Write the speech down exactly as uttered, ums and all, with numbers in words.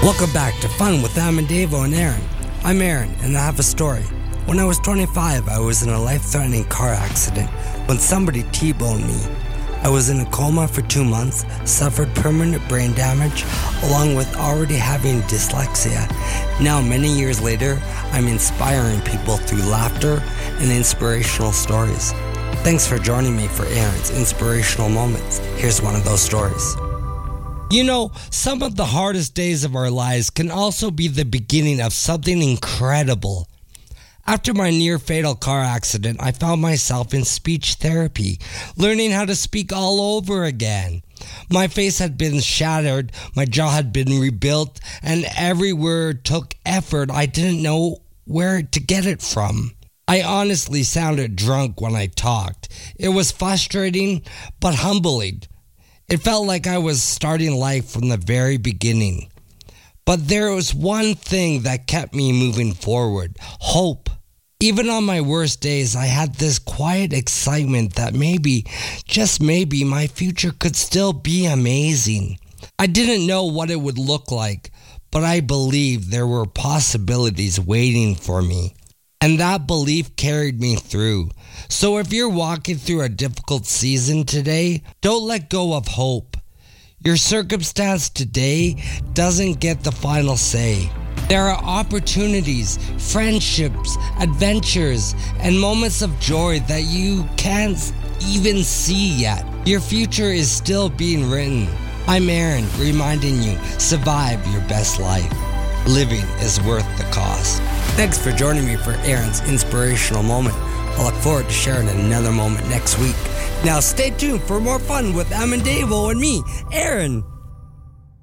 Welcome back to Fun with Amandavo and Aaron. I'm Aaron, and I have a story. When I was twenty-five, I was in a life-threatening car accident when somebody T-boned me. I was in a coma for two months, suffered permanent brain damage, along with already having dyslexia. Now, many years later, I'm inspiring people through laughter and inspirational stories. Thanks for joining me for Aaron's Inspirational Moments. Here's one of those stories. You know, some of the hardest days of our lives can also be the beginning of something incredible. After my near-fatal car accident, I found myself in speech therapy, learning how to speak all over again. My face had been shattered, my jaw had been rebuilt, and every word took effort. I didn't know where to get it from. I honestly sounded drunk when I talked. It was frustrating, but humbling. It felt like I was starting life from the very beginning. But there was one thing that kept me moving forward: hope. Even on my worst days, I had this quiet excitement that maybe, just maybe, my future could still be amazing. I didn't know what it would look like, but I believed there were possibilities waiting for me. And that belief carried me through. So if you're walking through a difficult season today, don't let go of hope. Your circumstance today doesn't get the final say. There are opportunities, friendships, adventures, and moments of joy that you can't even see yet. Your future is still being written. I'm Aaron, reminding you, survive your best life. Living is worth the cost. Thanks for joining me for Aaron's Inspirational Moment. I look forward to sharing another moment next week. Now stay tuned for more fun with Amandavo and me, Aaron.